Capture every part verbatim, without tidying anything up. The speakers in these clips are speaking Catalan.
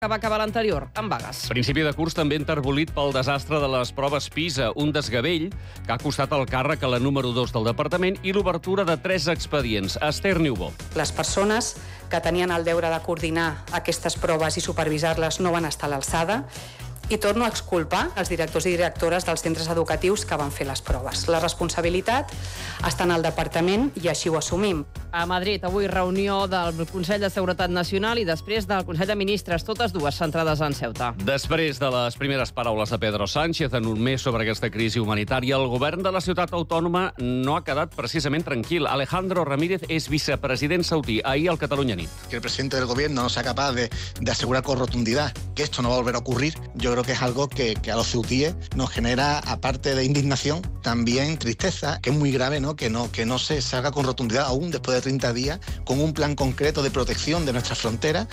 que va acabar l'anterior, amb vagues. Principi de curs també enterbolit pel desastre de les proves PISA, un desgavell que ha costat el càrrec a la número dos del departament i l'obertura de tres expedients. Esther Niubó. Les persones que tenien el deure de coordinar aquestes proves i supervisar-les no van estar a l'alçada. I torno a exculpar els directors i directores dels centres educatius que van fer les proves. La responsabilitat està en el departament i així ho assumim. A Madrid, avui reunió del Consell de Seguretat Nacional i després del Consell de Ministres, totes dues centrades en Ceuta. Després de les primeres paraules de Pedro Sánchez en un mes sobre aquesta crisi humanitària, el govern de la ciutat autònoma no ha quedat precisament tranquil. Alejandro Ramírez és vicepresident saudí. Ahir al Catalunya Nit. Que el presidente del gobierno no sea capaz de, de asegurar con rotundidad que esto no va a volver a ocurrir, yo creo que es algo que, que a los ceutíes nos genera, aparte de indignación, también tristeza, que es muy grave, ¿no? Que no, que no se salga con rotundidad aún después de treinta días con un plan concreto de protección de nuestras fronteras.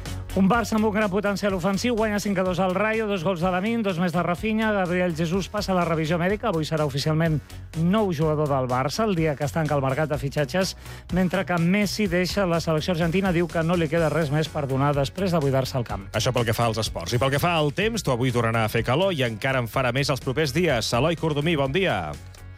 Un Barça amb un gran potencial ofensiu, guanya cinc a dos al Rayo, dos gols de Lamine, dos més de Rafinha, Gabriel Jesús passa a la revisió mèdica, avui serà oficialment nou jugador del Barça, el dia que es tanca el mercat de fitxatges, mentre que Messi deixa la selecció argentina, diu que no li queda res més per donar després de buidar-se al camp. Això pel que fa als esports. I pel que fa al temps, tu avui tornarà a fer calor i encara en farà més els propers dies. Eloi Cordomí, bon dia.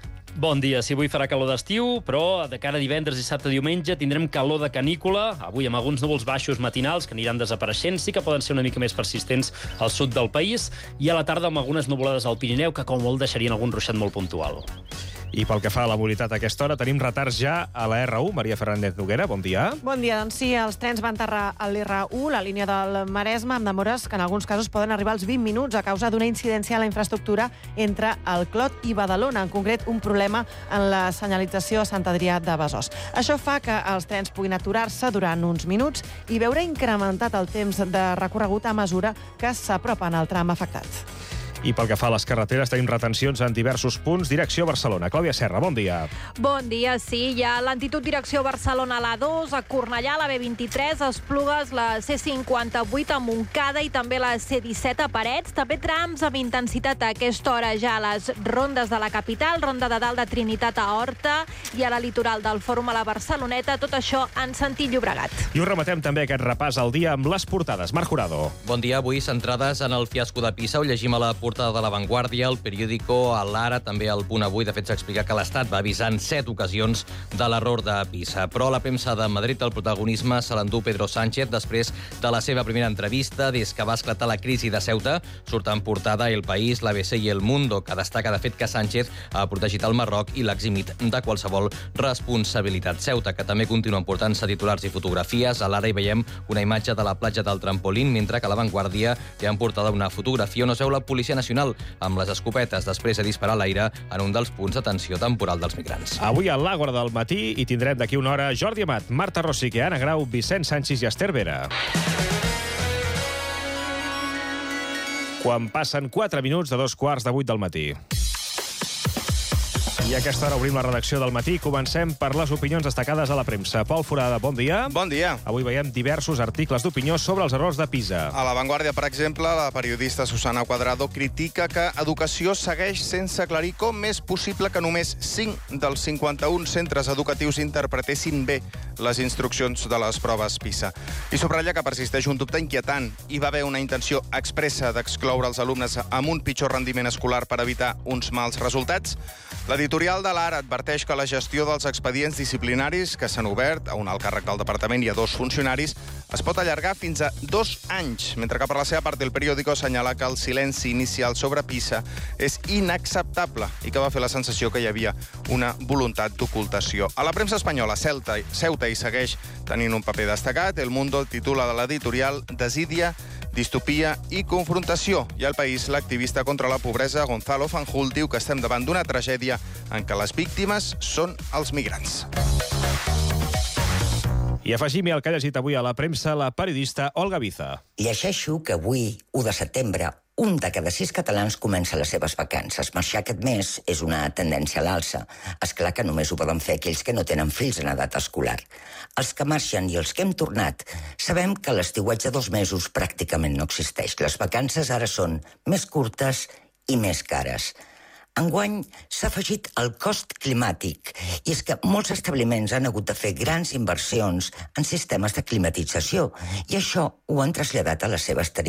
Bon dia. Si avui farà calor d'estiu, però de cara a divendres, dissabte, diumenge tindrem calor de canícula, avui amb alguns núvols baixos matinals que aniran desapareixent, sí que poden ser una mica més persistents al sud del país, i a la tarda amb algunes nuvolades al Pirineu que com molt deixarien algun ruixat molt puntual. I pel que fa a la mobilitat a aquesta hora, tenim retards ja a la erre u. Maria Fernández Noguera, bon dia. Bon dia, doncs sí, els trens van aterrar a l'erre u, la línia del Maresme, amb demores que en alguns casos poden arribar als vint minuts a causa d'una incidència a la infraestructura entre el Clot i Badalona, en concret un problema en la senyalització a Sant Adrià de Besòs. Això fa que els trens puguin aturar-se durant uns minuts i veure incrementat el temps de recorregut a mesura que s'apropen al tram afectat. I pel que fa a les carreteres, tenim retencions en diversos punts. Direcció Barcelona. Clàudia Serra, bon dia. Bon dia, sí. Hi ha lentitud direcció Barcelona a l'A dos, a Cornellà, a la be vint-i-tres, a Esplugues, la ce cinquanta-vuit a Montcada i també la ce disset a Parets. També trams amb intensitat a aquesta hora ja a les rondes de la capital, ronda de dalt de Trinitat a Horta i a la litoral del Fòrum a la Barceloneta. Tot això en sentit Llobregat. I ho rematem també aquest repàs al dia amb les portades. Marc Jurado. Bon dia. Avui centrades en el fiasco de Pisa. Ho llegim a la portada de La Vanguardia, el Periódico, a l'Ara, també al Punt Avui. De fet, s'explica que l'Estat va avisar en set ocasions de l'error de Pisa. Però a la premsa de Madrid el protagonisme se l'endú Pedro Sánchez després de la seva primera entrevista des que va esclatar la crisi de Ceuta. Surt en portada El País, l'A B C i El Mundo, que destaca de fet que Sánchez ha protegit el Marroc i l'ha eximit de qualsevol responsabilitat. Ceuta, que també continua portant-se titulars i fotografies. A l'Ara hi veiem una imatge de la platja del Trampolín, mentre que a La Vanguardia hi han portada una fotografia on es veu la Policia Nacional amb les escopetes després de disparar a l'aire en un dels punts d'atenció temporal dels migrants. Avui a l'Àgora del matí i tindrem d'aquí una hora Jordi Amat, Marta Rosique, Anna Grau, Vicent Sanchis i Esther Vera. Quan passen quatre minuts de dos quarts de vuit del matí. I a aquesta hora obrim la redacció del matí. Comencem per les opinions destacades a la premsa. Pol Forada, bon dia. Bon dia. Avui veiem diversos articles d'opinió sobre els errors de Pisa. A La Vanguardia, per exemple, la periodista Susana Cuadrado critica que Educació segueix sense aclarir com és possible que només cinc dels cinquanta-un centres educatius interpretessin bé les instruccions de les proves Pisa. I subratlla que persisteix un dubte inquietant. Hi va haver una intenció expressa d'excloure els alumnes amb un pitjor rendiment escolar per evitar uns mals resultats. L'editorial de l'Ara adverteix que la gestió dels expedients disciplinaris que s'han obert a un alt càrrec del departament i a dos funcionaris es pot allargar fins a dos anys, mentre que per la seva part el periòdico assenyala que el silenci inicial sobre Pisa és inacceptable i que va fer la sensació que hi havia una voluntat d'ocultació. A la premsa espanyola, Ceuta, Ceuta hi segueix tenint un paper destacat. El Mundo titula de l'editorial Desídia, distopia i confrontació. I al País, l'activista contra la pobresa Gonzalo Fanjul diu que estem davant d'una tragèdia en què les víctimes són els migrants. I afegim-hi el que ha llegit avui a la premsa la periodista Olga Biza. Llegeixo que avui, u de setembre, un de cada sis catalans comença les seves vacances. Marxar aquest mes és una tendència a l'alça. És clar que només ho poden fer aquells que no tenen fills en edat escolar. Els que marxen i els que hem tornat sabem que l'estiuatge de dos mesos pràcticament no existeix. Les vacances ara són més curtes i més cares. Enguany s'ha afegit el cost climàtic, i és que molts establiments han hagut de fer grans inversions en sistemes de climatització, i això ho han traslladat a les seves tarifes